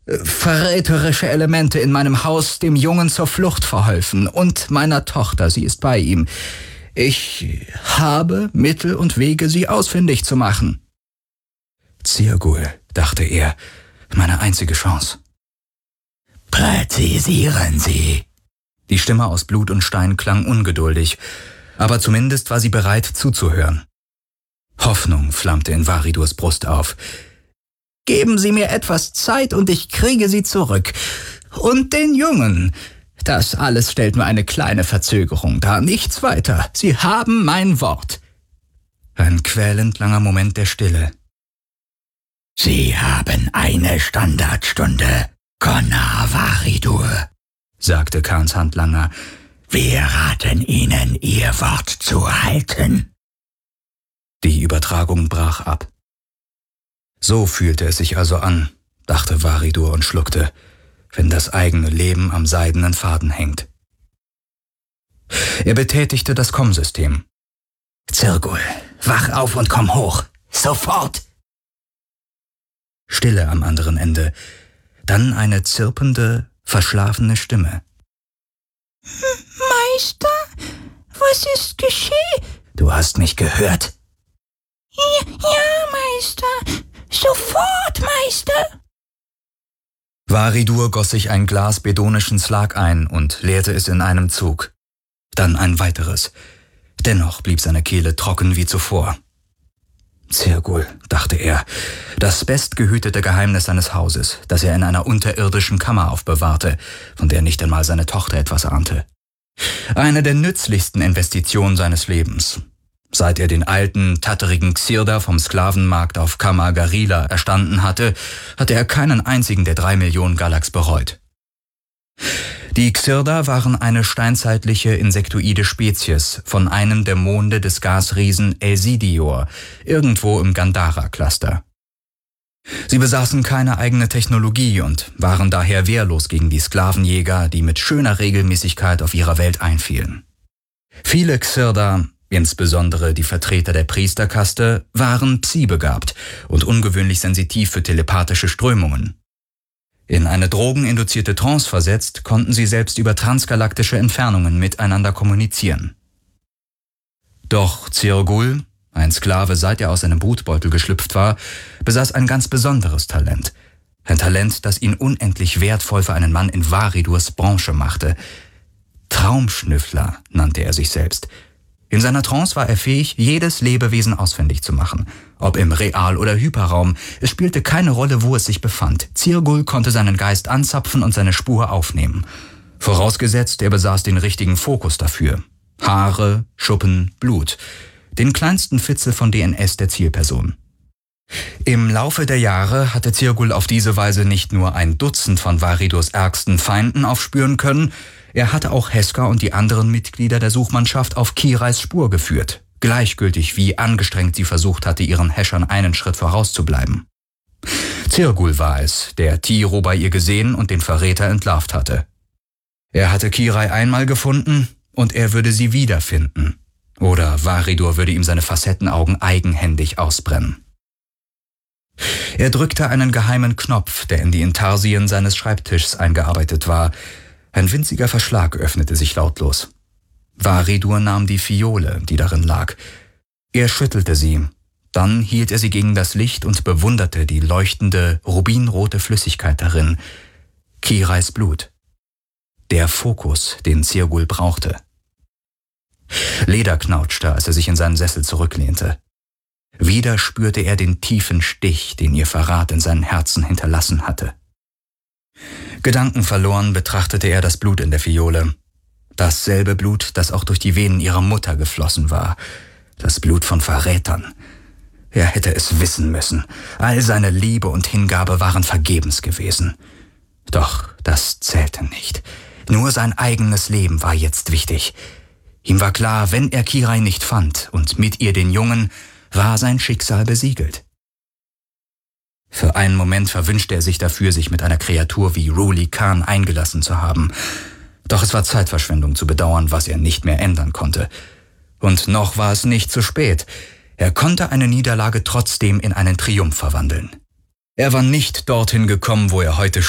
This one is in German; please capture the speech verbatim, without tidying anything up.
verräterische Elemente in meinem Haus dem Jungen zur Flucht verholfen und meiner Tochter, sie ist bei ihm. Ich habe Mittel und Wege, sie ausfindig zu machen. Zirgul, dachte er, meine einzige Chance. Präzisieren Sie. Die Stimme aus Blut und Stein klang ungeduldig, aber zumindest war sie bereit zuzuhören. Hoffnung flammte in Varidurs Brust auf. Geben Sie mir etwas Zeit und ich kriege sie zurück. Und den Jungen. Das alles stellt nur eine kleine Verzögerung dar, nichts weiter. Sie haben mein Wort. Ein quälend langer Moment der Stille. Sie haben eine Standardstunde, Konar Varidur, sagte Khans Handlanger. Wir raten Ihnen, Ihr Wort zu halten. Die Übertragung brach ab. So fühlte es sich also an, dachte Varidur und schluckte, wenn das eigene Leben am seidenen Faden hängt. Er betätigte das Kommsystem. Zirgul, wach auf und komm hoch. Sofort! Stille am anderen Ende. Dann eine zirpende, verschlafene Stimme. Meister, was ist geschehen? Du hast mich gehört. Ja, ja, Meister. Sofort, Meister. Varidur goss sich ein Glas bedonischen Slag ein und leerte es in einem Zug. Dann ein weiteres. Dennoch blieb seine Kehle trocken wie zuvor. Zirgul, dachte er, das bestgehütete Geheimnis seines Hauses, das er in einer unterirdischen Kammer aufbewahrte, von der nicht einmal seine Tochter etwas ahnte. Eine der nützlichsten Investitionen seines Lebens. Seit er den alten, tatterigen Xirda vom Sklavenmarkt auf Kamar Garila erstanden hatte, hatte er keinen einzigen der drei Millionen Galax bereut. Die Xirda waren eine steinzeitliche insektoide Spezies von einem der Monde des Gasriesen Elsidior, irgendwo im Gandhara-Cluster. Sie besaßen keine eigene Technologie und waren daher wehrlos gegen die Sklavenjäger, die mit schöner Regelmäßigkeit auf ihrer Welt einfielen. Viele Xirda, insbesondere die Vertreter der Priesterkaste, waren psi-begabt und ungewöhnlich sensitiv für telepathische Strömungen. In eine drogeninduzierte Trance versetzt, konnten sie selbst über transgalaktische Entfernungen miteinander kommunizieren. Doch Zirgul, ein Sklave, seit er aus seinem Brutbeutel geschlüpft war, besaß ein ganz besonderes Talent. Ein Talent, das ihn unendlich wertvoll für einen Mann in Varidurs Branche machte. Traumschnüffler nannte er sich selbst. In seiner Trance war er fähig, jedes Lebewesen ausfindig zu machen. Ob im Real- oder Hyperraum, es spielte keine Rolle, wo es sich befand. Zirgul konnte seinen Geist anzapfen und seine Spur aufnehmen. Vorausgesetzt, er besaß den richtigen Fokus dafür. Haare, Schuppen, Blut. Den kleinsten Fitzel von D N S der Zielperson. Im Laufe der Jahre hatte Zirgul auf diese Weise nicht nur ein Dutzend von Varidurs ärgsten Feinden aufspüren können, er hatte auch Heska und die anderen Mitglieder der Suchmannschaft auf Kirais Spur geführt, gleichgültig wie angestrengt sie versucht hatte, ihren Häschern einen Schritt vorauszubleiben. Zirgul war es, der Tiro bei ihr gesehen und den Verräter entlarvt hatte. Er hatte Kirai einmal gefunden und er würde sie wiederfinden. Oder Varidur würde ihm seine Facettenaugen eigenhändig ausbrennen. Er drückte einen geheimen Knopf, der in die Intarsien seines Schreibtischs eingearbeitet war. Ein winziger Verschlag öffnete sich lautlos. Varidur nahm die Fiole, die darin lag. Er schüttelte sie. Dann hielt er sie gegen das Licht und bewunderte die leuchtende, rubinrote Flüssigkeit darin. Kirais Blut. Der Fokus, den Zirgul brauchte. Leder knauschte, als er sich in seinen Sessel zurücklehnte. Wieder spürte er den tiefen Stich, den ihr Verrat in seinem Herzen hinterlassen hatte. Gedankenverloren betrachtete er das Blut in der Fiole. Dasselbe Blut, das auch durch die Venen ihrer Mutter geflossen war. Das Blut von Verrätern. Er hätte es wissen müssen. All seine Liebe und Hingabe waren vergebens gewesen. Doch das zählte nicht. Nur sein eigenes Leben war jetzt wichtig. Ihm war klar, wenn er Kirai nicht fand und mit ihr den Jungen, war sein Schicksal besiegelt. Für einen Moment verwünschte er sich dafür, sich mit einer Kreatur wie Ruli Khan eingelassen zu haben. Doch es war Zeitverschwendung zu bedauern, was er nicht mehr ändern konnte. Und noch war es nicht zu spät. Er konnte eine Niederlage trotzdem in einen Triumph verwandeln. Er war nicht dorthin gekommen, wo er heute